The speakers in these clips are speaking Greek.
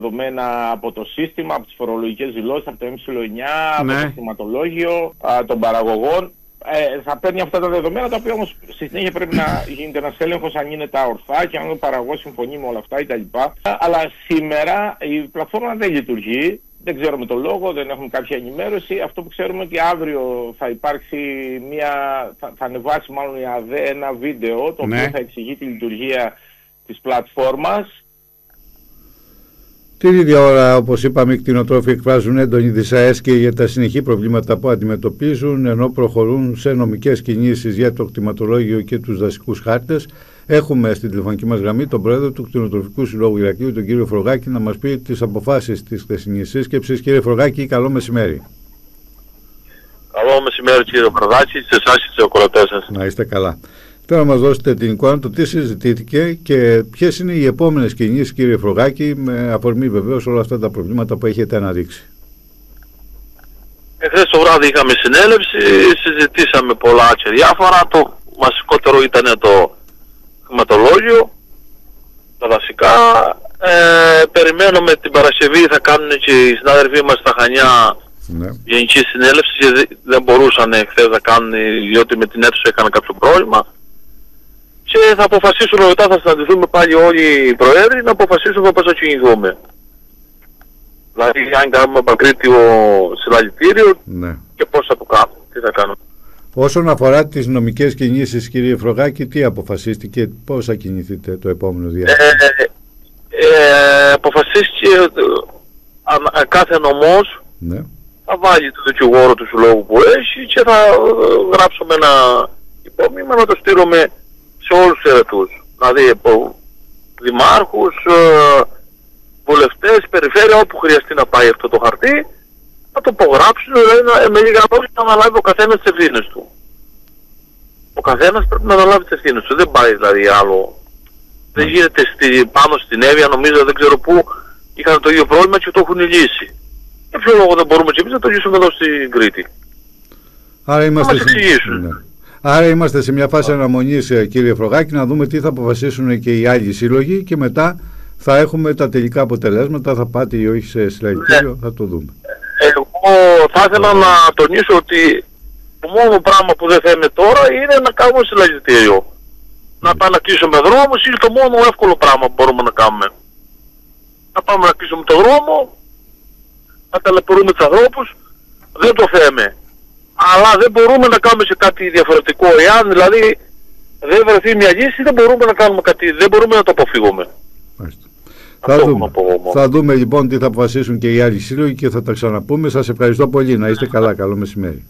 δεδομένα από το σύστημα, από τις φορολογικές δηλώσεις, από το M9, ναι, από το χρηματολόγιο των παραγωγών. Θα παίρνει αυτά τα δεδομένα, τα οποία όμως στη συνέχεια πρέπει να γίνεται ένας έλεγχος αν είναι τα ορθά και αν ο παραγωγός συμφωνεί με όλα αυτά κτλ. Αλλά σήμερα η πλατφόρμα δεν λειτουργεί. Δεν ξέρουμε τον λόγο, δεν έχουμε κάποια ενημέρωση. Αυτό που ξέρουμε ότι αύριο θα υπάρξει θα ανεβάσει μάλλον η ΑΔΕ ένα βίντεο το οποίο θα εξηγεί τη λειτουργία της πλατφόρμας. Την ίδια ώρα, όπως είπαμε, οι κτηνοτρόφοι εκφράζουν έντονη δυσαρέσκεια για τα συνεχή προβλήματα που αντιμετωπίζουν, ενώ προχωρούν σε νομικές κινήσεις για το κτηματολόγιο και τους δασικούς χάρτες. Έχουμε στην τηλεφωνική μας γραμμή τον πρόεδρο του Κτηνοτροφικού Συλλόγου Ηρακλείου, τον κύριο Φρογάκη, να μας πει τις αποφάσεις της χθεσινής σύσκεψης. Κύριε Φρογάκη, καλό μεσημέρι. Καλό μεσημέρι, κύριε Φρογάκη, σε εσάς και στους ακροατές σας. Να είστε καλά. Τώρα μας δώσετε την εικόνα του τι συζητήθηκε και ποιες είναι οι επόμενες κινήσεις, κύριε Φρογάκη, με αφορμή βεβαίως όλα αυτά τα προβλήματα που έχετε αναδείξει. Χθες το βράδυ είχαμε συνέλευση, συζητήσαμε πολλά και διάφορα. Το βασικότερο ήταν το χρηματολόγιο, τα δασικά. Περιμένουμε την Παρασκευή, θα κάνουν και οι συνάδελφοί μας στα Χανιά γενική συνέλευση, γιατί δεν μπορούσαν χθες να κάνουν, διότι με την αίθουσα έκαναν κάποιο πρόβλημα. Και θα αποφασίσουμε μετά, θα συναντηθούμε πάλι όλοι οι προέδροι, να αποφασίσουμε πώς θα κινηθούμε. Δηλαδή αν κάνουμε μακρύτιο συλλαλητήριο και πώς θα το κάνουμε, τι θα κάνουμε. Όσον αφορά τις νομικές κινήσεις, κύριε Φρογάκη, τι αποφασίστηκε, πώς θα κινηθείτε το επόμενο διάστημα? Αποφασίστηκε κάθε νομός θα βάλει το δικηγόρο του συλλόγου που έχει και θα γράψουμε ένα υπόμνημα να το στείλουμε σε όλους τους αιρετούς. Δηλαδή δημάρχους, βουλευτές, περιφέρεια, όπου χρειαστεί να πάει αυτό το χαρτί, να το υπογράψουν, δηλαδή με λίγα λόγια να αναλάβει ο καθένας τις ευθύνες του. Ο καθένας πρέπει να αναλάβει τις ευθύνες του, δεν πάει δηλαδή άλλο. Δεν γίνεται πάνω στην Εύβοια, νομίζω, δεν ξέρω πού, είχαν το ίδιο πρόβλημα και το έχουν λύσει. Για ποιο λόγο δεν μπορούμε και εμείς να το λύσουμε εδώ στην Κρήτη? Άρα είμαστε σε μια φάση αναμονής, κύριε Φρογάκη, να δούμε τι θα αποφασίσουν και οι άλλοι σύλλογοι και μετά θα έχουμε τα τελικά αποτελέσματα, θα πάτε ή όχι σε συλλαλητήριο, θα το δούμε. Εγώ θα ήθελα να τονίσω ότι το μόνο πράγμα που δεν θέλουμε τώρα είναι να κάνουμε συλλαλητήριο. Να πάμε να κλείσουμε δρόμους είναι το μόνο εύκολο πράγμα που μπορούμε να κάνουμε. Να πάμε να κλείσουμε το δρόμο, να ταλαιπωρούμε τους ανθρώπους, δεν το θέμε. Αλλά δεν μπορούμε να κάνουμε σε κάτι διαφορετικό. Εάν δηλαδή δεν βρεθεί μια λύση, δεν μπορούμε να κάνουμε κάτι, δεν μπορούμε να το αποφύγουμε. Θα δούμε λοιπόν τι θα αποφασίσουν και οι άλλοι σύλλογοι και θα τα ξαναπούμε. Σας ευχαριστώ πολύ. Να είστε καλά. Καλό μεσημέρι.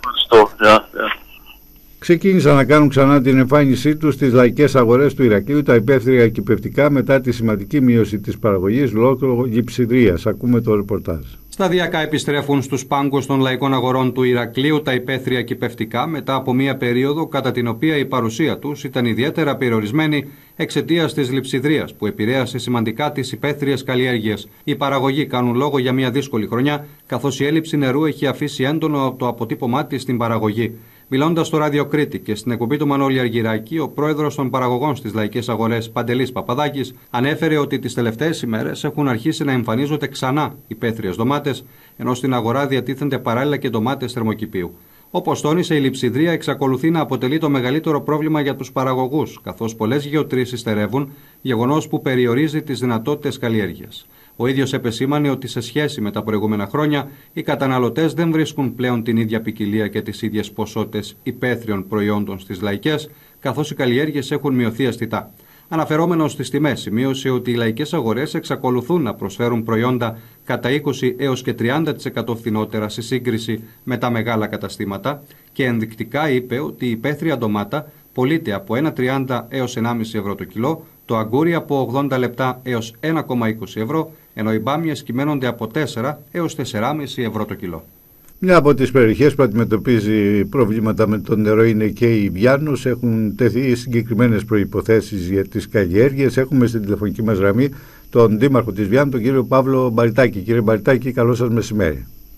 Ξεκίνησαν να κάνουν ξανά την εμφάνισή τους στις λαϊκές αγορές του Ηρακλείου τα υπαίθρια κυπευτικά μετά τη σημαντική μείωση της παραγωγής λόγω λειψιδρίας. Ακούμε το ρεπορτάζ. Σταδιακά επιστρέφουν στους πάγκους των λαϊκών αγορών του Ηρακλείου τα υπαίθρια κυπευτικά μετά από μία περίοδο κατά την οποία η παρουσία τους ήταν ιδιαίτερα περιορισμένη εξαιτίας της λειψιδρίας που επηρέασε σημαντικά τις υπαίθριες καλλιέργειες. Οι παραγωγοί κάνουν λόγο για μία δύσκολη χρονιά, καθώς η έλλειψη νερού έχει αφήσει έντονο το αποτύπωμά της στην παραγωγή. Μιλώντας στο Ράδιο Κρήτη και στην εκπομπή του Μανώλη Αργυράκη, ο πρόεδρος των παραγωγών στις λαϊκές αγορές, Παντελής Παπαδάκης, ανέφερε ότι τις τελευταίες ημέρες έχουν αρχίσει να εμφανίζονται ξανά υπαίθριες ντομάτες, ενώ στην αγορά διατίθενται παράλληλα και ντομάτες θερμοκηπίου. Όπως τόνισε, η λειψιδρία εξακολουθεί να αποτελεί το μεγαλύτερο πρόβλημα για τους παραγωγούς, καθώς πολλές γεωτρήσεις στερεύουν, γεγονός που περιορίζει τις δυνατότητες καλλιέργειας. Ο ίδιος επεσήμανε ότι σε σχέση με τα προηγούμενα χρόνια, οι καταναλωτές δεν βρίσκουν πλέον την ίδια ποικιλία και τις ίδιες ποσότητες υπαίθριων προϊόντων στις λαϊκές, καθώς οι καλλιέργειες έχουν μειωθεί αισθητά. Αναφερόμενος στις τιμές, σημείωσε ότι οι λαϊκές αγορές εξακολουθούν να προσφέρουν προϊόντα κατά 20 έως και 30% φθηνότερα σε σύγκριση με τα μεγάλα καταστήματα και ενδεικτικά είπε ότι η υπαίθρια ντομάτα πωλείται από 1,30 έως 1,5 ευρώ το κιλό, το αγκούρι από 80 λεπτά έως 1,20 ευρώ, ενώ οι μπάμιες κυμαίνονται από 4 έως 4,5 ευρώ το κιλό. Μια από τις περιοχές που αντιμετωπίζει προβλήματα με το νερό είναι και η Βιάννους. Έχουν τεθεί συγκεκριμένες προϋποθέσεις για τις καλλιέργειες. Έχουμε στην τηλεφωνική μας γραμμή τον Δήμαρχο της Βιάννου, τον κύριο Παύλο Μπαριτάκη. Κύριε Μπαριτάκη, καλό σας μεσημέρι.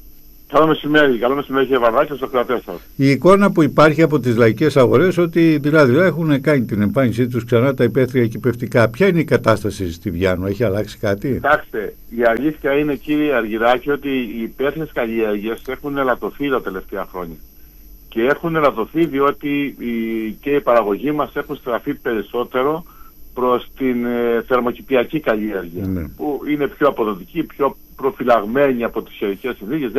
Καλό μεσημέρι κύριε Βαρδάκη, στο κρατές σας. Η εικόνα που υπάρχει από τις λαϊκές αγορές ότι δηλαδή έχουν κάνει την εμφάνισή τους ξανά τα υπαίθρια κυπευτικά. Ποια είναι η κατάσταση στη Βιάννου, έχει αλλάξει κάτι? Κοιτάξτε, η αλήθεια είναι κύριε Αργυράκη ότι οι υπαίθριες καλλιέργειες έχουν ελαττωθεί τα τελευταία χρόνια. Και έχουν ελαττωθεί διότι και οι παραγωγοί μας έχουν στραφεί περισσότερο προς την θερμοκηπιακή καλλιέργεια, που είναι πιο αποδοτική, πιο προφυλαγμένη από τις χερικές συνθήκες.